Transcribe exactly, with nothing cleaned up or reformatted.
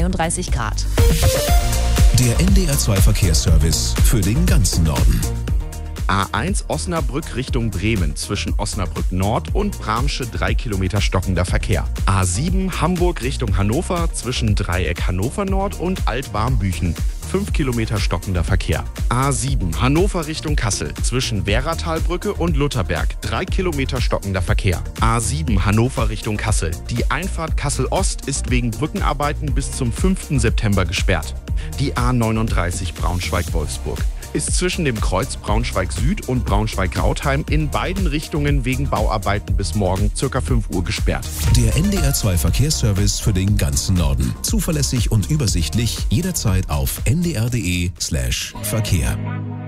zweiunddreißig Grad. Der N D R zwei Verkehrsservice für den ganzen Norden. A eins Osnabrück Richtung Bremen zwischen Osnabrück Nord und Bramsche drei Kilometer stockender Verkehr. A sieben Hamburg Richtung Hannover zwischen Dreieck Hannover Nord und Altwarmbüchen fünf Kilometer stockender Verkehr. A sieben Hannover Richtung Kassel zwischen Wehratalbrücke und Lutherberg drei Kilometer stockender Verkehr. A sieben Hannover Richtung Kassel. Die Einfahrt Kassel Ost ist wegen Brückenarbeiten bis zum fünften September gesperrt. Die A neununddreißig Braunschweig-Wolfsburg ist zwischen dem Kreuz Braunschweig Süd und Braunschweig-Rautheim in beiden Richtungen wegen Bauarbeiten bis morgen ca. fünf Uhr gesperrt. Der N D R zwei Verkehrsservice für den ganzen Norden. Zuverlässig und übersichtlich jederzeit auf n d r punkt d e slash Verkehr.